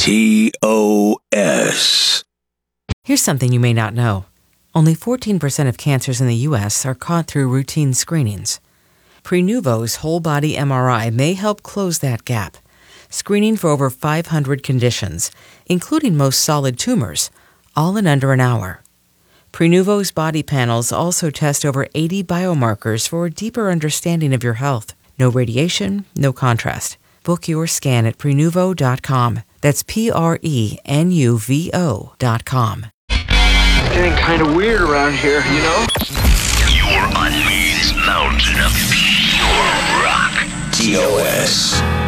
TOS. Here's something you may not know. Only 14% of cancers in the U.S. are caught through routine screenings. Prenuvo's whole-body MRI may help close that gap, screening for over 500 conditions, including most solid tumors, all in under an hour. Prenuvo's body panels also test over 80 biomarkers for a deeper understanding of your health. No radiation, no contrast. Book your scan at Prenuvo.com. That's Prenuvo.com. Getting kind of weird around here, you know? You're on Maine's mountain of pure rock. TOS.